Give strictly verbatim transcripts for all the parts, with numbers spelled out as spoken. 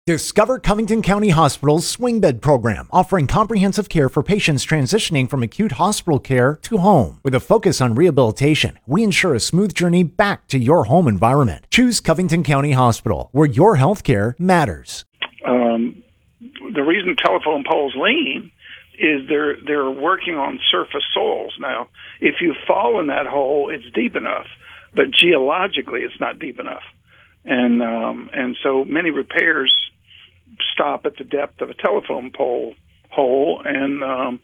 Discover Covington County Hospital's swing bed program, offering comprehensive care for patients transitioning from acute hospital care to home. With a focus on rehabilitation, we ensure a smooth journey back to your home environment. Choose Covington County Hospital, where your health care matters. Um, the reason telephone poles lean is they're they're working on surface soils. Now, if you fall in that hole, it's deep enough, but geologically, it's not deep enough, and um, and so many repairs stop at the depth of a telephone pole hole, and um,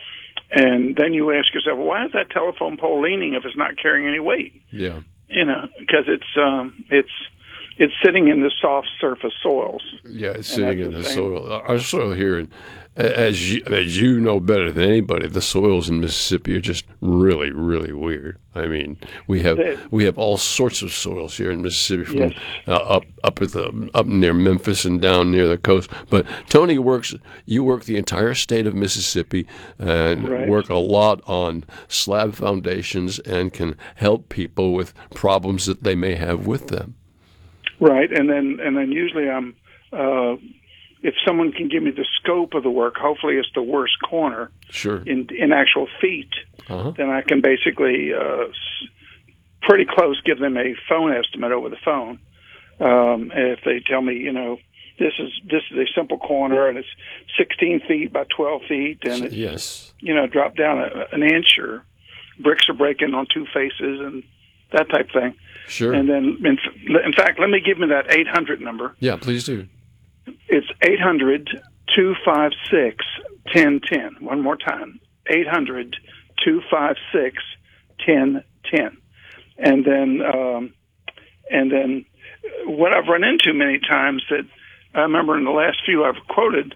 and then you ask yourself, well, why is that telephone pole leaning if it's not carrying any weight? Yeah, you know, because it's um, it's it's sitting in the soft surface soils. Yeah, it's sitting in the, the soil. Our soil here, and as you, as you know better than anybody, the soils in Mississippi are just really, really weird. I mean, we have we have all sorts of soils here in Mississippi, from yes. uh, up up at the up near Memphis and down near the coast. But Tony works. You work the entire state of Mississippi and right. work a lot on slab foundations and can help people with problems that they may have with them. Right, and then and then usually I'm. Uh, If someone can give me the scope of the work, hopefully it's the worst corner sure. in in actual feet, uh-huh. then I can basically uh, pretty close give them a phone estimate over the phone. Um, and if they tell me, you know, this is this is a simple corner and it's sixteen feet by twelve feet, and it's, yes. you know, drop down a, an inch, or bricks are breaking on two faces and that type of thing. Sure. And then, in, in fact, let me give me that eight hundred number. Yeah, please do. It's eight hundred, two five six, one oh one oh. One more time, eight hundred, two five six, one oh one oh. And then, um, and then what I've run into many times that I remember in the last few I've quoted,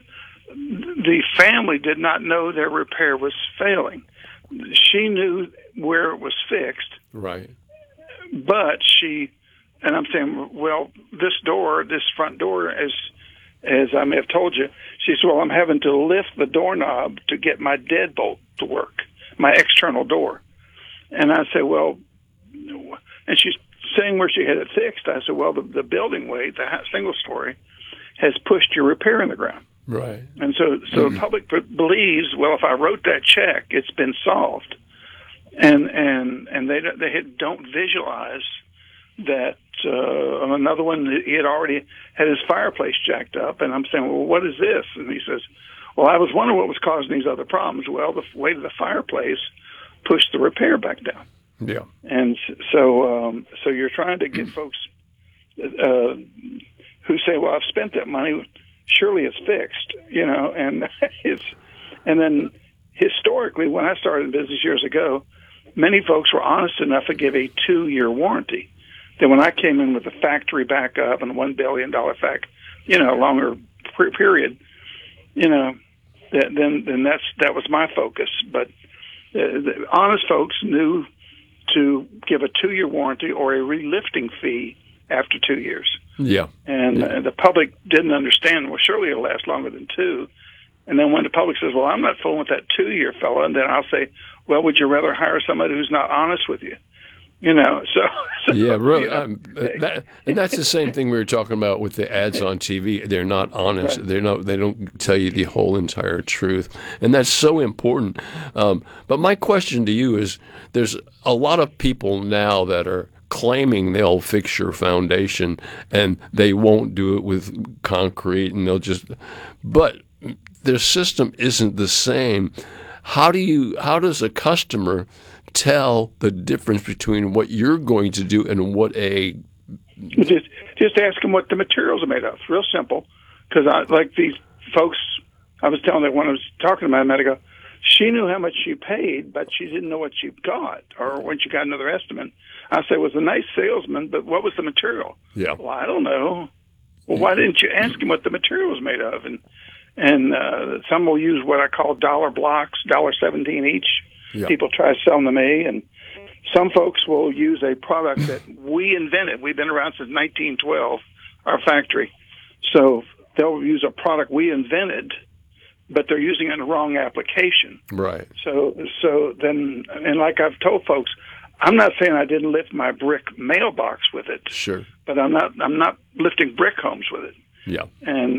the family did not know their repair was failing. She knew where it was fixed. Right. But she, and I'm saying, well, this door, this front door is, as I may have told you, she said, well, I'm having to lift the doorknob to get my deadbolt to work, my external door. And I said, well, and she's saying where she had it fixed. I said, well, the, the building weight, the single story, has pushed your repair in the ground. Right. And so, so mm-hmm. the public believes, well, if I wrote that check, it's been solved. And and and they they don't visualize that. Uh, on another one, he had already had his fireplace jacked up, and I'm saying, well, what is this? And he says, well, I was wondering what was causing these other problems. Well, the weight of the fireplace pushed the repair back down. Yeah. And so um, so you're trying to get folks uh, who say, well, I've spent that money, surely it's fixed, you know, and it's and then historically, when I started in business years ago, many folks were honest enough to give a two-year warranty. Then when I came in with a factory backup and a one billion dollars fact, you know, longer period, you know, that, then then that's that was my focus. But uh, the honest folks knew to give a two-year warranty or a relifting fee after two years. Yeah. And yeah. Uh, the public didn't understand, well, surely it'll last longer than two. And then when the public says, well, I'm not fooling with that two-year fella, and then I'll say, well, would you rather hire somebody who's not honest with you? You know, so, so yeah, really, you know, um, that, and that's the same thing we were talking about with the ads on T V. They're not honest. Right. They're not. They don't tell you the whole entire truth, and that's so important. Um, but my question to you is: there's a lot of people now that are claiming they'll fix your foundation, and they won't do it with concrete, and they'll just. But their system isn't the same. How do you? How does a customer tell the difference between what you're going to do and what a just just ask them what the materials are made of. It's real simple, because I like these folks. I was telling them when I was talking to my medical, she knew how much she paid, but she didn't know what she got or when she got another estimate. I said, "Was a nice salesman, but what was the material?" Yeah. Well, I don't know. Well, why didn't you ask him what the material was made of? And and uh, some will use what I call dollar blocks, dollar seventeen each. Yeah. People try selling to me, and some folks will use a product that we invented. We've been around since nineteen twelve, our factory. So they'll use a product we invented, but they're using it in the wrong application. Right. So, so then, and like I've told folks, I'm not saying I didn't lift my brick mailbox with it. Sure. But I'm not. I'm not lifting brick homes with it. Yeah. And